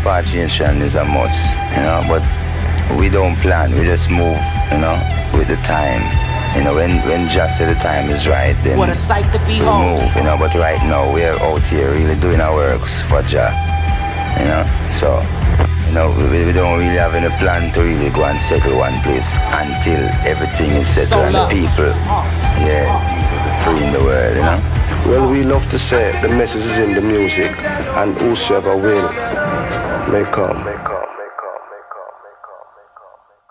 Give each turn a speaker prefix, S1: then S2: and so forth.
S1: repatriation is a must, you know, but we don't plan, we just move, you know, with the time. You know, when just the time is right, then
S2: what a sight to
S1: we
S2: behold.
S1: move, you know, but right now we are out here really doing our works for Jah, you know, so, you know, we don't really have any plan to really go and settle one place until everything is settled and the people, free in the world, you know.
S3: Well, we love to say the message is in the music, and whosoever will may come.